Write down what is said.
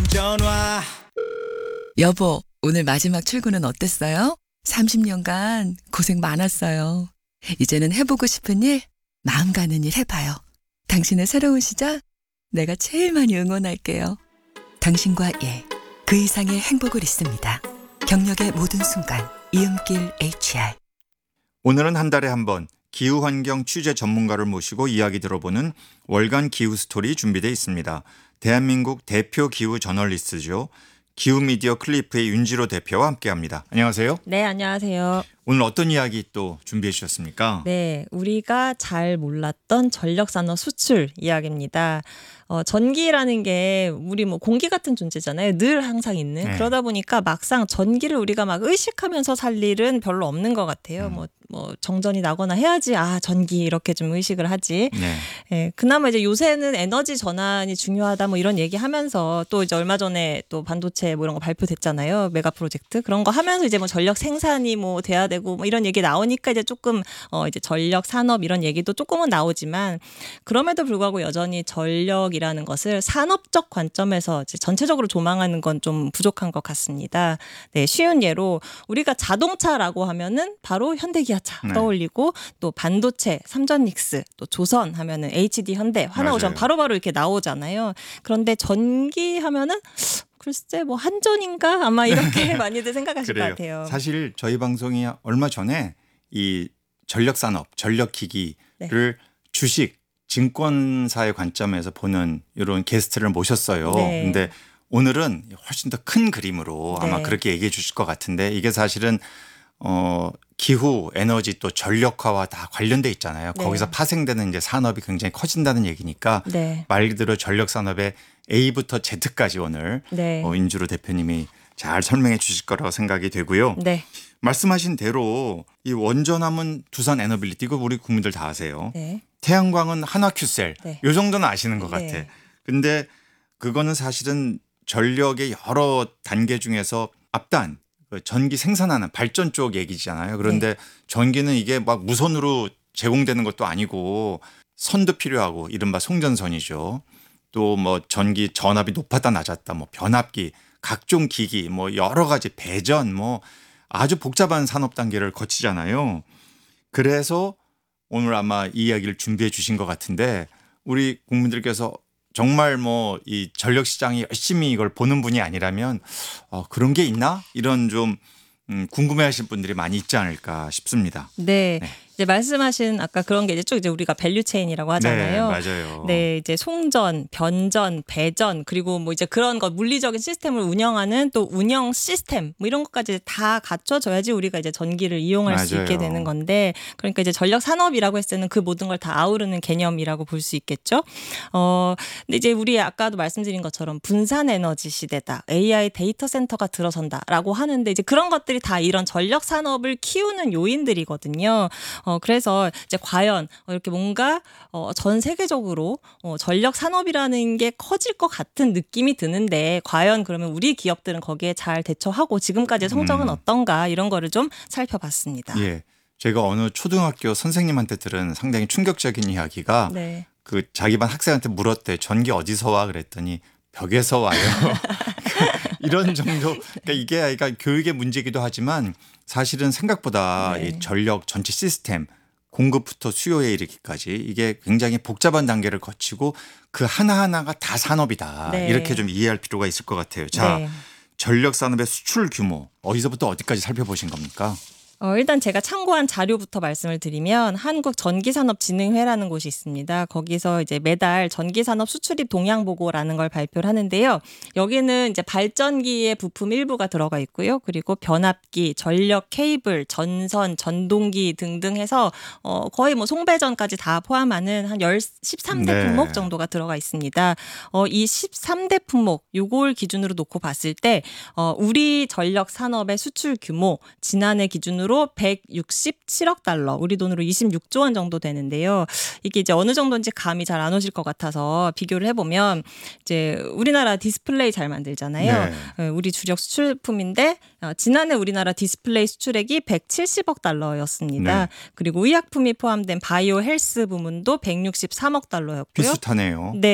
전화. 여보, 오늘 마지막 출근은 어땠어요? 30년간 고생 많았어요. 이제는 해보고 싶은 일, 마음 가는 일 해봐요. 당신의 새로운 시작, 내가 제일 많이 응원할게요. 당신과 그 이상의 행복을 있습니다. 경력의 모든 순간, 이음길 HR. 오늘은 한 달에 한 번 기후환경 취재 전문가를 모시고 이야기 들어보는 월간 기후 스토리 준비되어 있습니다. 대한민국 대표 기후 저널리스트죠. 기후미디어 클리프의 윤지로 대표와 함께합니다. 안녕하세요. 네, 안녕하세요. 오늘 어떤 이야기 또 준비해 주셨습니까? 네, 우리가 잘 몰랐던 전력산업 수출 이야기입니다. 전기라는 게 우리 뭐 공기 같은 존재잖아요. 늘 항상 있는. 네. 그러다 보니까 막상 전기를 우리가 막 의식하면서 살 일은 별로 없는 것 같아요. 뭐 정전이 나거나 해야지 전기 이렇게 좀 의식을 하지. 네. 예, 그나마 이제 요새는 에너지 전환이 중요하다 뭐 이런 얘기하면서 또 이제 얼마 전에 또 반도체 뭐 이런 거 발표됐잖아요. 메가 프로젝트 그런 거 하면서 이제 뭐 전력 생산이 뭐 돼야 되고 뭐 이런 얘기 나오니까 이제 조금 이제 전력 산업 이런 얘기도 조금은 나오지만 그럼에도 불구하고 여전히 전력이라는 것을 산업적 관점에서 이제 전체적으로 조망하는 건 좀 부족한 것 같습니다. 네, 쉬운 예로 우리가 자동차라고 하면은 바로 현대기아차 네. 떠올리고 또 반도체 삼전닉스 또 조선 하면은 HD 현대 하나오션 맞아요. 바로바로 이렇게 나오잖아요. 그런데 전기 하면은 글쎄 뭐 한전인가 아마 이렇게 많이들 생각하실 것 그래요. 같아요. 사실 저희 방송이 얼마 전에 이 전력산업, 전력기기를 주식, 증권사의 관점에서 보는 이런 게스트를 모셨어요. 네. 근데 오늘은 훨씬 더 큰 그림으로 아마 네. 그렇게 얘기해 주실 것 같은데 이게 사실은 기후, 에너지 또 전력화와 다 관련돼 있잖아요. 네. 거기서 파생되는 이제 산업이 굉장히 커진다는 얘기니까 네. 말 그대로 전력 산업의 A부터 Z까지 오늘 네. 인주로 대표님이 잘 설명해 주실 거라고 생각이 되고요. 네. 말씀하신 대로 이 원전하면 두산 에너빌리티 이거 우리 국민들 다 아세요. 네. 태양광은 한화큐셀 네. 요 정도는 아시는 것 네. 같아. 근데 그거는 사실은 전력의 여러 단계 중에서 앞단 그 전기 생산하는 발전 쪽 얘기잖아요. 그런데 전기는 이게 막 무선으로 제공되는 것도 아니고 선도 필요하고 이른바 송전선이죠. 또 뭐 전기 전압이 높았다 낮았다 뭐 변압기 각종 기기 뭐 여러 가지 배전 뭐 아주 복잡한 산업 단계를 거치잖아요. 그래서 오늘 아마 이 이야기를 준비해 주신 것 같은데 우리 국민들께서 정말 뭐 이 전력 시장이 열심히 이걸 보는 분이 아니라면 그런 게 있나? 이런 좀 궁금해하실 분들이 많이 있지 않을까 싶습니다. 네. 네. 이제 말씀하신 아까 그런 게 이제 쭉 이제 우리가 밸류 체인이라고 하잖아요. 네, 맞아요. 네, 이제 송전, 변전, 배전 그리고 뭐 이제 그런 것 물리적인 시스템을 운영하는 또 운영 시스템 뭐 이런 것까지 다 갖춰져야지 우리가 이제 전기를 이용할 수 있게 맞아요. 되는 건데 그러니까 이제 전력 산업이라고 했을 때는 그 모든 걸 다 아우르는 개념이라고 볼 수 있겠죠. 근데 이제 우리 아까도 말씀드린 것처럼 분산 에너지 시대다. AI 데이터 센터가 들어선다라고 하는데 이제 그런 것들이 다 이런 전력 산업을 키우는 요인들이거든요. 그래서 이제 과연 이렇게 뭔가 전 세계적으로 전력 산업이라는 게 커질 것 같은 느낌이 드는데 과연 그러면 우리 기업들은 거기에 잘 대처하고 지금까지의 성적은 어떤가 이런 거를 좀 살펴봤습니다. 예. 제가 어느 초등학교 선생님한테 들은 상당히 충격적인 이야기가 네. 그 자기 반 학생한테 물었대. 전기 어디서 와? 그랬더니 벽에서 와요. 이런 정도. 그러니까 이게 아이가 교육의 문제이기도 하지만 사실은 생각보다 네. 이 전력 전체 시스템 공급부터 수요에 이르기까지 이게 굉장히 복잡한 단계를 거치고 그 하나하나가 다 산업이다. 네. 이렇게 좀 이해할 필요가 있을 것 같아요. 자, 네. 전력 산업의 수출 규모 어디서부터 어디까지 살펴보신 겁니까? 일단 제가 참고한 자료부터 말씀을 드리면 한국전기산업진흥회라는 곳이 있습니다. 거기서 이제 매달 전기산업 수출입 동향 보고라는 걸 발표를 하는데요. 여기는 이제 발전기의 부품 일부가 들어가 있고요. 그리고 변압기, 전력 케이블, 전선, 전동기 등등 해서 거의 뭐 송배전까지 다 포함하는 한 13대 네. 품목 정도가 들어가 있습니다. 이 13대 품목 요걸 기준으로 놓고 봤을 때 우리 전력 산업의 수출 규모 지난해 기준으로 167억 달러, 우리 돈으로 26조 원 정도 되는데요. 이게 이제 어느 정도인지 감이 잘 안 오실 것 같아서 비교를 해보면 이제 우리나라 디스플레이 잘 만들잖아요. 네. 우리 주력 수출품인데 지난해 우리나라 디스플레이 수출액이 170억 달러였습니다. 네. 그리고 의약품이 포함된 바이오 헬스 부문도 163억 달러였고요. 비슷하네요. 네.